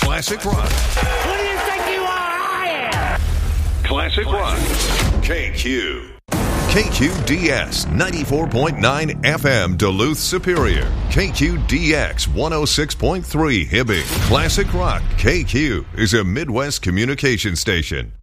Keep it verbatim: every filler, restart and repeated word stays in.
Classic Rock. Who do you think you are? I am. Classic Rock. K Q. K Q D S ninety-four point nine F M Duluth Superior. K Q D X one oh six point three Hibbing. Classic Rock K Q is a Midwest communication station.